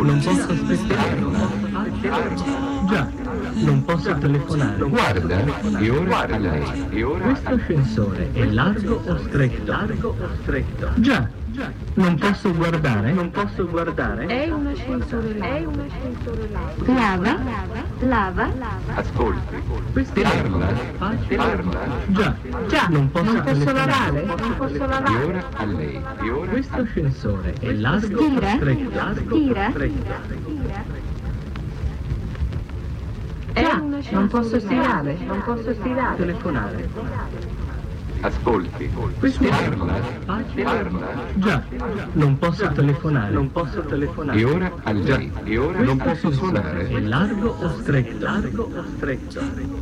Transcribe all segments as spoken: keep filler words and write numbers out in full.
Non posso aspettare. Già, non posso telefonare. Guarda, e ora a lei. E ora Questo ascensore è largo o stretto? Largo o stretto? Già, non posso guardare. Non posso guardare. È un ascensore largo. È un ascensore largo. Lava, lava, lava. Ascolti. Questo Parla, facile. parla. Già, già, non posso, Non posso telefonare. lavare? Non posso E lavare. ora a lei. E ora Questo a ascensore è largo o Stira? stretto? Largo o Stira? stretto? Già, non posso stirare. Non posso stirare. Telefonare. Ascolti. Questo Parla, facile. parla. Già, non posso telefonare. Non posso telefonare. E ora a lei. E ora non posso È suonare. largo o stretto? Largo o stretto?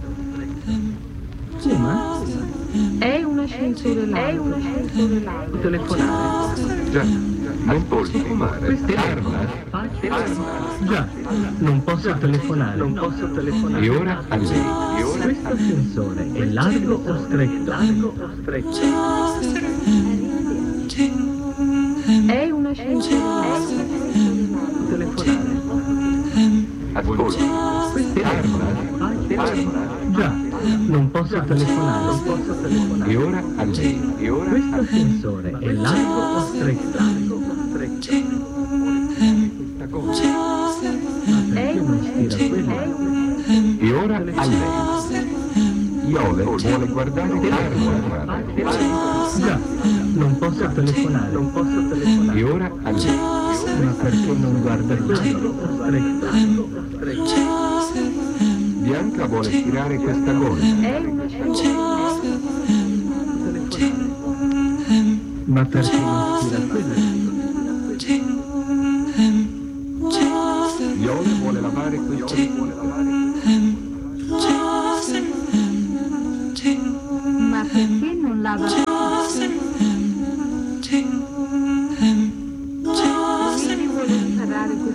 Fuma? È un ascensore largo. È un ascensore largo. Telefonare. Già, non posso fumare. Parla, Facile. parla. Già, non posso telefonare. Non posso telefonare. E ora a lei. E ora Questo ascensore è largo o stretto? Largo o stretto? È un ascensore largo. Telefonare. ascolti. Parla, parla. Già, non posso telefonare. Non posso telefonare. E ora a lei. E ora Questo a lei. ascensore è largo o stretto? Largo o stretto? Questa cosa. Perché non stira quello? E ora a lei. Iole vuole guardare Parla, Già, non posso telefonare. Non posso telefonare. e ora a lei. Ma perché non guarda quello? Stretto. Bianca vuole stirare questa gonna. È un ascensore largo. Ma perché non stira quello? Iole vuole lavare questo vuole lavare. Ma perché non lava?